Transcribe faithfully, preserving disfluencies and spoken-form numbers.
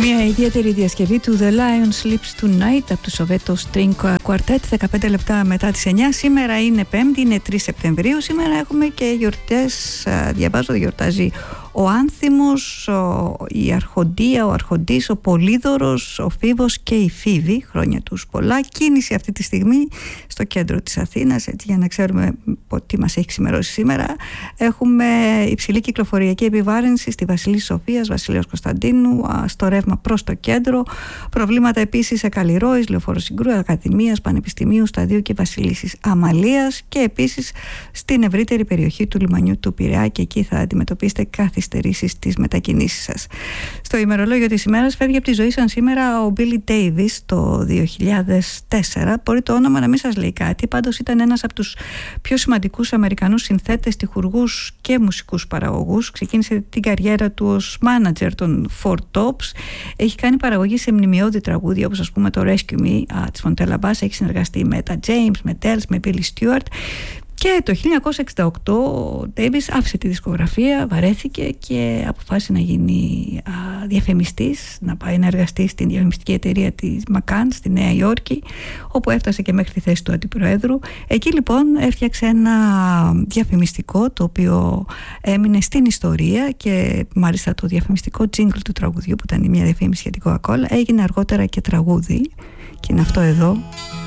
Μια ιδιαίτερη διασκευή του The Lion Sleeps Tonight από του Soweto String Quartet, δεκαπέντε λεπτά μετά τις εννιά. Σήμερα είναι Πέμπτη, είναι τρεις Σεπτεμβρίου. Σήμερα έχουμε και γιορτές. Διαβάζω, γιορτάζει ο Άνθιμος, ο, η Αρχοντία, ο Αρχοντής, ο Πολύδωρος, ο Φίβος και η Φίβη. Χρόνια τους πολλά. Κίνηση αυτή τη στιγμή στο κέντρο της Αθήνας, έτσι, για να ξέρουμε τι μας έχει ξημερώσει σήμερα. Έχουμε υψηλή κυκλοφοριακή επιβάρυνση στη Βασιλής Σοφίας, Βασιλέως Κωνσταντίνου, στο ρεύμα προς το κέντρο. Προβλήματα επίσης σε Καλλιρόης, Λεωφόρο Συγκρού, Ακαδημίας, Πανεπιστημίου, Σταδίου και Βασιλίσσης Αμαλίας, και επίσης στην ευρύτερη περιοχή του λιμανιού του Πειραιά, και εκεί θα αντιμετωπίσετε καθυστερήσεις στις μετακινήσεις σας. Στο ημερολόγιο της ημέρας φεύγει από τη ζωή σαν σήμερα ο Billy Davis το δύο χιλιάδες τέσσερα. Μπορεί το όνομα να μην σας λέει κάτι, πάντως ήταν ένας από τους πιο σημαντικούς Αμερικανούς συνθέτες, τυχουργούς και μουσικούς παραγωγούς. Ξεκίνησε την καριέρα του ως μάνατζερ των Four Tops. Έχει κάνει παραγωγή σε μνημειώδη τραγούδια, όπως ας πούμε το Rescue Me της Montella Bass. Έχει συνεργαστεί με τα James, με Tells, με Billy Stewart. Και το χίλια εννιακόσια εξήντα οκτώ ο Davis άφησε τη δισκογραφία, βαρέθηκε και αποφάσισε να γίνει α, διαφημιστής, να πάει να εργαστεί στην διαφημιστική εταιρεία της McCann στη Νέα Υόρκη, όπου έφτασε και μέχρι τη θέση του αντιπροέδρου. Εκεί λοιπόν έφτιαξε ένα διαφημιστικό το οποίο έμεινε στην ιστορία, και μάλιστα το διαφημιστικό jingle του τραγουδιού, που ήταν μια διαφήμιση για την Coca-Cola, έγινε αργότερα και τραγούδι, και είναι αυτό εδώ.